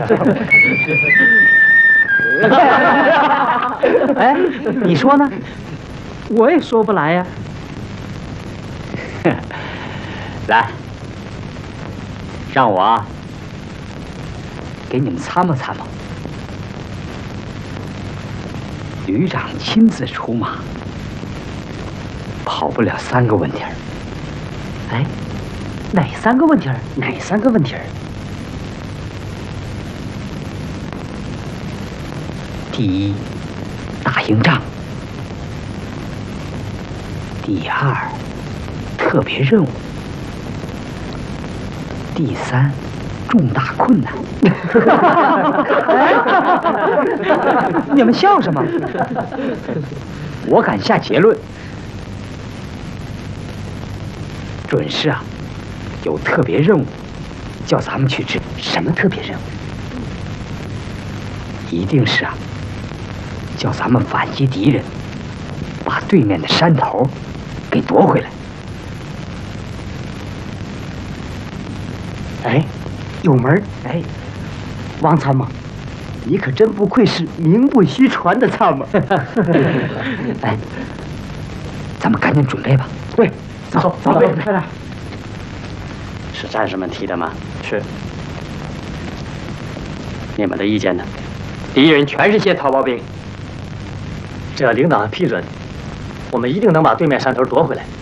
哎，你说呢？我也说不来呀。 来，让我给你们参谋参谋。旅长亲自出马，跑不了3个问题儿。 哎，哪3个问题儿？哪3个问题儿？ 第一，打赢仗；第2，特别任务；第3，重大困难。 你们笑什么？ 我敢下结论，准是啊，有特别任务，叫咱们去执。 什么特别任务？ 一定是啊，叫咱们反击敌人，把对面的山头给夺回来。 哎，有门儿！哎，王参谋，你可真不愧是名不虚传的参谋。 哎，咱们赶紧准备吧。 对， 走， 快点！ 是战士们提的吗？ 是。 你们的意见呢？ 敌人全是些逃跑兵，只要领导批准，我们一定能把对面山头夺回来。